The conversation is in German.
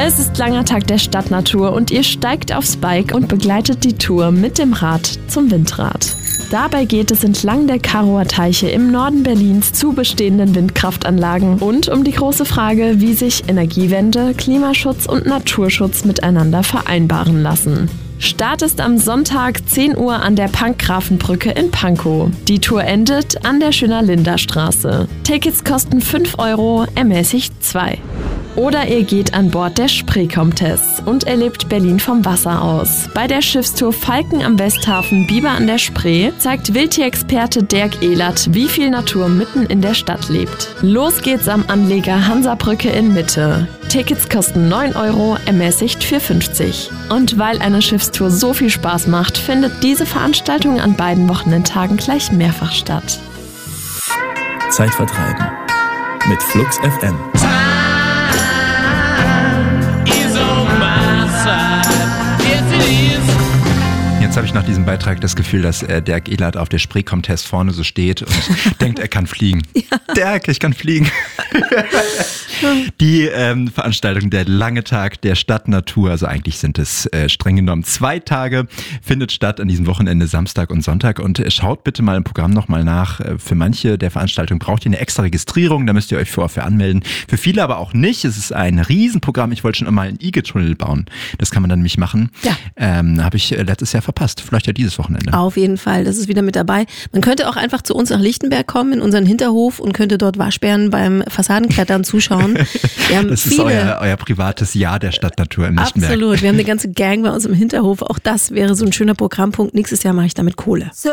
Es ist langer Tag der Stadtnatur und ihr steigt aufs Bike und begleitet die Tour mit dem Rad zum Windrad. Dabei geht es entlang der Karower Teiche im Norden Berlins zu bestehenden Windkraftanlagen und um die große Frage, wie sich Energiewende, Klimaschutz und Naturschutz miteinander vereinbaren lassen. Start ist am Sonntag 10 Uhr an der Pankgrafenbrücke in Pankow. Die Tour endet an der Schöner-Linder-Straße. Tickets kosten 5 €, ermäßigt 2. Oder ihr geht an Bord der Spree-Comtesse und erlebt Berlin vom Wasser aus. Bei der Schiffstour Falken am Westhafen Biber an der Spree zeigt Wildtierexperte Dirk Ehlert, wie viel Natur mitten in der Stadt lebt. Los geht's am Anleger Hansabrücke in Mitte. Tickets kosten 9 €, ermäßigt für 50. Und weil eine Schiffstour so viel Spaß macht, findet diese Veranstaltung an beiden Wochenendtagen gleich mehrfach statt. Zeit vertreiben mit Flux FM. Jetzt habe ich nach diesem Beitrag das Gefühl, dass Dirk Ehlert auf der Spree-Comtesse vorne so steht und denkt, er kann fliegen. Ja. Dirk, ich kann fliegen. Die Veranstaltung Der lange Tag der Stadtnatur, also eigentlich sind es streng genommen 2 Tage, findet statt an diesem Wochenende, Samstag und Sonntag. Und schaut bitte mal im Programm nochmal nach. Für manche der Veranstaltung braucht ihr eine extra Registrierung, da müsst ihr euch vorher für anmelden. Für viele aber auch nicht. Es ist ein Riesenprogramm. Ich wollte schon immer einen IG-Tunnel bauen. Das kann man dann nämlich machen. Ja. Habe ich letztes Jahr verpasst. Vielleicht ja dieses Wochenende. Auf jeden Fall, das ist wieder mit dabei. Man könnte auch einfach zu uns nach Lichtenberg kommen, in unseren Hinterhof und könnte dort Waschbären beim Fassadenklettern zuschauen. Wir haben das ist euer privates Jahr der Stadtnatur in Lichtenberg. Absolut, wir haben eine ganze Gang bei uns im Hinterhof. Auch das wäre so ein schöner Programmpunkt. Nächstes Jahr mache ich damit Kohle. So